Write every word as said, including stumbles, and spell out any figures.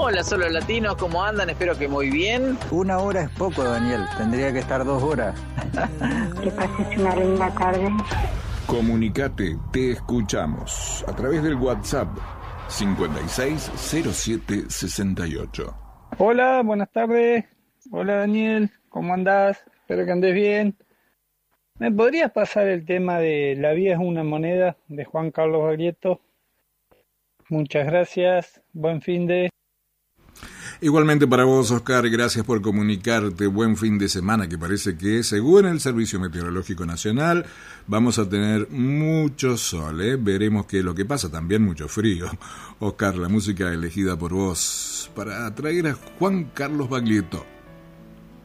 Hola, Solo Latinos, ¿cómo andan? Espero que muy bien. Una hora es poco, Daniel. Tendría que estar dos horas. Que pases una linda tarde. Comunicate, te escuchamos a través del WhatsApp cincuenta y seis cero siete sesenta y ocho. Hola, buenas tardes. Hola, Daniel, ¿cómo andás? Espero que andes bien. ¿Me podrías pasar el tema de La vida es una moneda de Juan Carlos Baglietto? Muchas gracias. Buen fin de... Igualmente para vos, Oscar, gracias por comunicarte. Buen fin de semana, que parece que, según el Servicio Meteorológico Nacional, vamos a tener mucho sol, ¿eh? Veremos qué es lo que pasa, también mucho frío. Oscar, la música elegida por vos para traer a Juan Carlos Baglietto.